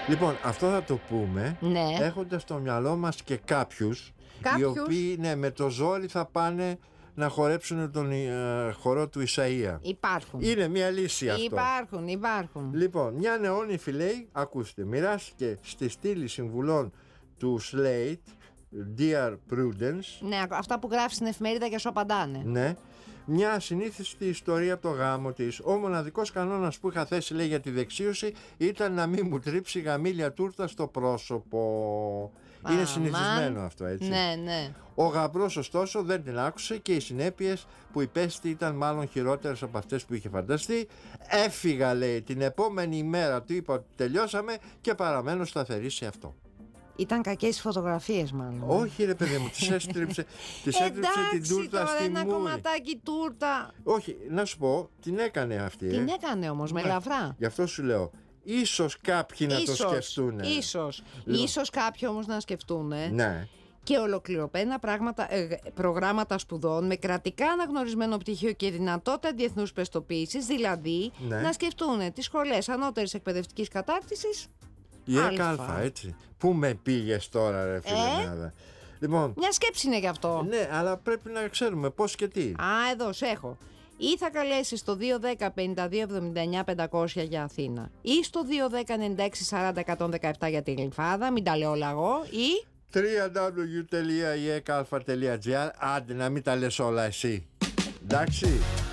Λοιπόν, αυτό θα το πούμε, Ναι. έχοντας στο μυαλό μας και κάποιους οι οποίοι με το ζόρι θα πάνε να χορέψουν τον χορό του Ισαΐα. Υπάρχουν. Είναι μια λύση αυτό. Υπάρχουν. Λοιπόν, μια νεόνυφη λέει, ακούστε, μοιράστηκε στη στήλη συμβουλών του Slate, Dear Prudence. Ναι, αυτά που γράφει στην εφημερίδα και σου απαντάνε. Ναι. Μια ασυνήθιστη ιστορία από το γάμο της. Ο μοναδικός κανόνας που είχα θέσει, λέει, για τη δεξίωση ήταν να μην μου τρίψει γαμήλια τούρτα στο πρόσωπο. Είναι συνηθισμένο αυτό, έτσι. Ναι. Ο γαμπρός ωστόσο δεν την άκουσε και οι συνέπειες που υπέστη ήταν μάλλον χειρότερες από αυτές που είχε φανταστεί. Έφυγα, λέει, την επόμενη ημέρα, του είπα ότι τελειώσαμε και παραμένω σταθερή σε αυτό. Ήταν κακές οι φωτογραφίες, μάλλον. Όχι, ρε παιδί μου, της έστριψε την τούρτα στη μούρη. Ένα κομματάκι τούρτα. Όχι, να σου πω, την έκανε αυτή. Την έκανε όμως, με ελαφρά. Γι' αυτό σου λέω. Ίσως κάποιοι να το σκεφτούν. Ίσως κάποιοι όμως να σκεφτούν. Ναι. Και ολοκληρωμένα προγράμματα σπουδών με κρατικά αναγνωρισμένο πτυχίο και δυνατότητα διεθνούς πιστοποίησης, δηλαδή να σκεφτούν τις σχολές ανώτερης εκπαιδευτικής κατάρτισης. Η ΕΚΑ, έτσι. Πού με πήγες τώρα, ρε φίλε? Λοιπόν, μια σκέψη είναι γι' αυτό. Ναι, αλλά πρέπει να ξέρουμε πώς και τι. Εδώ σε έχω. Ή θα καλέσεις στο 210-52-79-500 για Αθήνα, ή στο 210-96-40-117 για τη Γλυφάδα, μην τα λέω όλα εγώ, ή www.ekalfa.gr. Άντε να μην τα λες όλα εσύ. Εντάξει.